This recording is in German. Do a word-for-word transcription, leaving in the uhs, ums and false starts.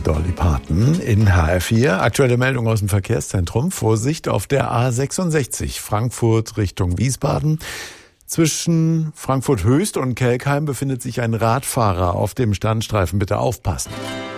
Dolly Parton in H R vier. Aktuelle Meldung aus dem Verkehrszentrum. Vorsicht auf der A sechsundsechzig, Frankfurt Richtung Wiesbaden. Zwischen Frankfurt Höchst und Kelkheim befindet sich ein Radfahrer auf dem Standstreifen. Bitte aufpassen.